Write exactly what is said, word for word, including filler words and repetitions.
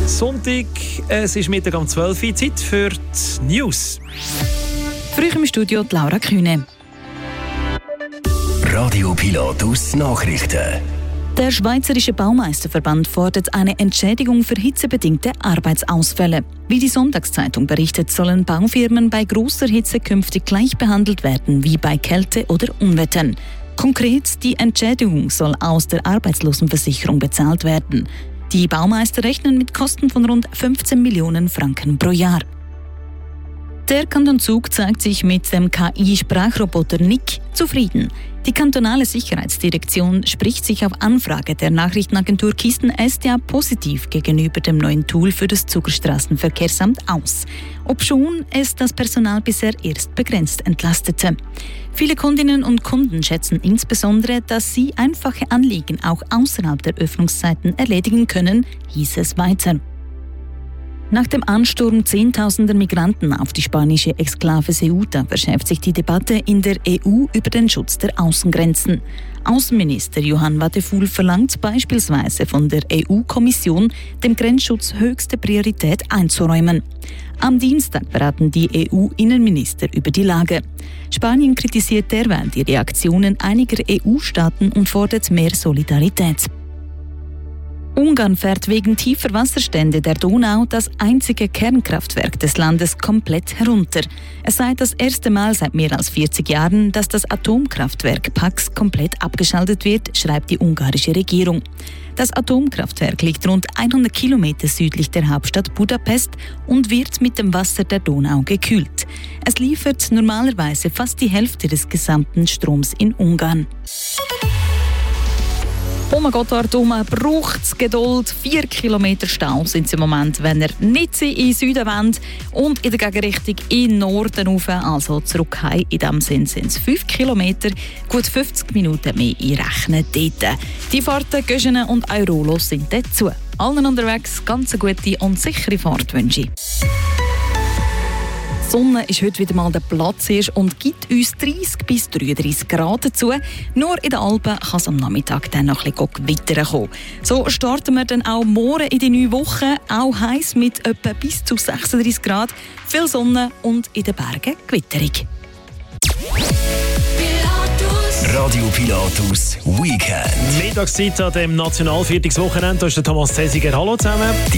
Sonntag, es ist Mittag um zwölf Uhr, Zeit für die News. Früh im Studio die Laura Kühne. Radio Pilatus Nachrichten. Der Schweizerische Baumeisterverband fordert eine Entschädigung für hitzebedingte Arbeitsausfälle. Wie die Sonntagszeitung berichtet, sollen Baufirmen bei grosser Hitze künftig gleich behandelt werden wie bei Kälte oder Unwettern. Konkret, die Entschädigung soll aus der Arbeitslosenversicherung bezahlt werden. Die Baumeister rechnen mit Kosten von rund fünfzehn Millionen Franken pro Jahr. Der Kanton Zug zeigt sich mit dem K I-Sprachroboter Nick zufrieden. Die kantonale Sicherheitsdirektion spricht sich auf Anfrage der Nachrichtenagentur Kisten S D A positiv gegenüber dem neuen Tool für das Zuger Strassenverkehrsamt aus, obschon es das Personal bisher erst begrenzt entlastete. Viele Kundinnen und Kunden schätzen insbesondere, dass sie einfache Anliegen auch außerhalb der Öffnungszeiten erledigen können, hieß es weiter. Nach dem Ansturm zehntausender Migranten auf die spanische Exklave Ceuta verschärft sich die Debatte in der E U über den Schutz der Außengrenzen. Außenminister Johann Wadephul verlangt beispielsweise von der E U-Kommission, dem Grenzschutz höchste Priorität einzuräumen. Am Dienstag beraten die E U-Innenminister über die Lage. Spanien kritisiert derweil die Reaktionen einiger E U-Staaten und fordert mehr Solidarität. Ungarn fährt wegen tiefer Wasserstände der Donau das einzige Kernkraftwerk des Landes komplett herunter. Es sei das erste Mal seit mehr als vierzig Jahren, dass das Atomkraftwerk Paks komplett abgeschaltet wird, schreibt die ungarische Regierung. Das Atomkraftwerk liegt rund hundert Kilometer südlich der Hauptstadt Budapest und wird mit dem Wasser der Donau gekühlt. Es liefert normalerweise fast die Hälfte des gesamten Stroms in Ungarn. Um Gotthard herum braucht es Geduld. Vier Kilometer Stau sind es im Moment, wenn er nicht in den Süden wollt und in der Gegenrichtung in den Norden rauf, also zurück heim. In diesem Sinn sind es fünf Kilometer, gut fünfzig Minuten mehr einrechnen dort. Die Fahrten Göschen und Airolo sind dazu. Allen unterwegs ganz eine gute und sichere Fahrt wünsche ich. Die Sonne ist heute wieder mal der Platz und gibt uns dreißig bis dreiunddreißig Grad dazu. Nur in den Alpen kann es am Nachmittag dann noch ein bisschen Gewitter kommen. So starten wir dann auch morgen in die neue Woche. Auch heiß mit etwa bis zu sechsunddreißig Grad. Viel Sonne und in den Bergen Gewitterung. Radio Pilatus Weekend. Mittagszeit an dem Nationalviertagswochenende. Da ist der Thomas Zesiger. Hallo zusammen.